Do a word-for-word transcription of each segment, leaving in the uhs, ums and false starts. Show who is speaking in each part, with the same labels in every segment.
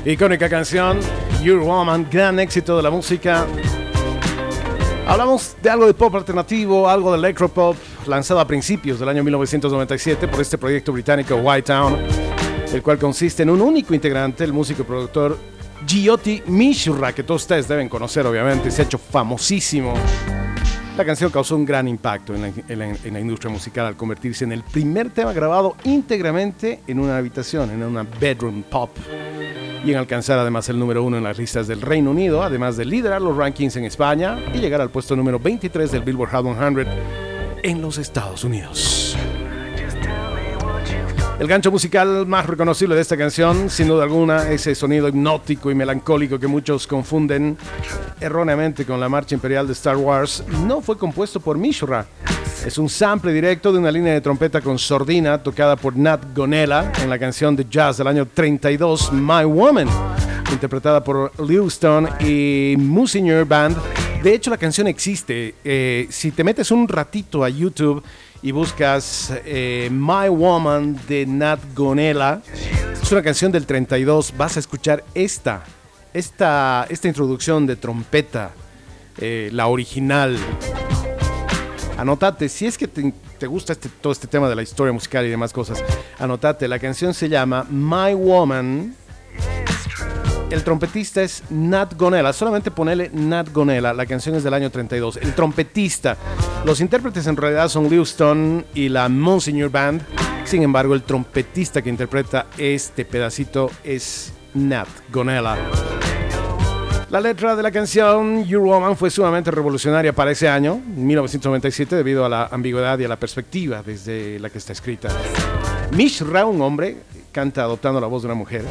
Speaker 1: Icónica canción, Your Woman, gran éxito de la música. Hablamos de algo de pop alternativo, algo de electropop, lanzado a principios del año mil novecientos noventa y siete por este proyecto británico White Town, el cual consiste en un único integrante, el músico y productor Jyoti Mishra, que todos ustedes deben conocer obviamente, se ha hecho famosísimo. La canción causó un gran impacto en la, en, la, en la industria musical al convertirse en el primer tema grabado íntegramente en una habitación, en una bedroom pop, y en alcanzar además el número uno en las listas del Reino Unido, además de liderar los rankings en España y llegar al puesto número veintitrés del Billboard Hot cien en los Estados Unidos. El gancho musical más reconocible de esta canción, sin duda alguna, ese sonido hipnótico y melancólico que muchos confunden erróneamente con la marcha imperial de Star Wars, no fue compuesto por Mishra. Es un sample directo de una línea de trompeta con sordina tocada por Nat Gonella en la canción de jazz del año treinta y dos, My Woman, interpretada por Lewiston y Musinger Band. De hecho, la canción existe. Eh, si te metes un ratito a YouTube y buscas eh, My Woman de Nat Gonella, es una canción del treinta y dos, vas a escuchar esta, esta, esta introducción de trompeta, eh, la original. Anótate, si es que te, te gusta este, todo este tema de la historia musical y demás cosas, anótate, la canción se llama My Woman. El trompetista es Nat Gonella, solamente ponele Nat Gonella, la canción es del año treinta y dos. El trompetista, los intérpretes en realidad son Lewiston y la Monsignor Band, sin embargo el trompetista que interpreta este pedacito es Nat Gonella. La letra de la canción Your Woman fue sumamente revolucionaria para ese año, mil novecientos noventa y siete, debido a la ambigüedad y a la perspectiva desde la que está escrita. Mishra, un hombre, canta adoptando la voz de una mujer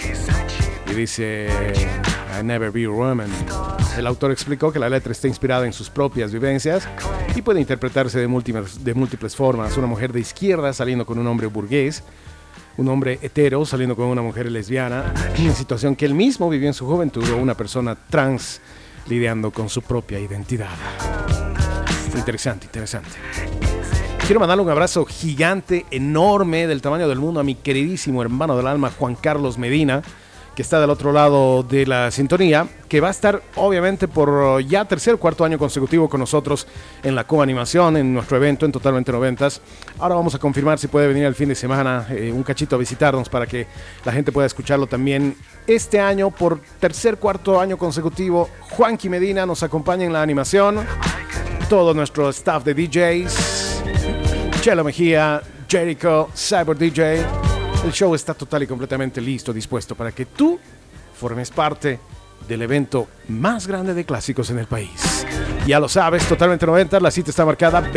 Speaker 1: y dice I never be a woman. El autor explicó que la letra está inspirada en sus propias vivencias y puede interpretarse de múltiples, de múltiples formas. Una mujer de izquierda saliendo con un hombre burgués, un hombre hetero saliendo con una mujer lesbiana, una situación que él mismo vivió en su juventud, o una persona trans lidiando con su propia identidad. Interesante, interesante. Quiero mandarle un abrazo gigante, enorme, del tamaño del mundo a mi queridísimo hermano del alma, Juan Carlos Medina, que está del otro lado de la sintonía, que va a estar obviamente por ya tercer o cuarto año consecutivo con nosotros en la coanimación, en nuestro evento en Totalmente Noventas. Ahora vamos a confirmar si puede venir el fin de semana eh, un cachito a visitarnos para que la gente pueda escucharlo también. Este año, por tercer cuarto año consecutivo, Juanqui Medina nos acompaña en la animación, todo nuestro staff de D Js, Chelo Mejía, Jericho, Cyber D J. El show está total y completamente listo, dispuesto para que tú formes parte del evento más grande de clásicos en el país. Ya lo sabes, Totalmente noventa, la cita está marcada